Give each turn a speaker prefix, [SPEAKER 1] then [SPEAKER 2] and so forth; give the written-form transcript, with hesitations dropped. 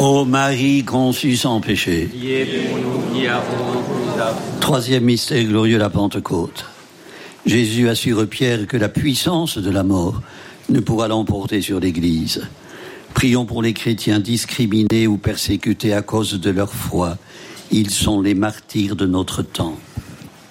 [SPEAKER 1] Ô Marie conçue sans péché.
[SPEAKER 2] Priez pour nous qui avons plus à vous.
[SPEAKER 1] Troisième mystère glorieux, la Pentecôte. Jésus assure Pierre que la puissance de la mort ne pourra l'emporter sur l'Église. Prions pour les chrétiens discriminés ou persécutés à cause de leur foi. Ils sont les martyrs de notre temps.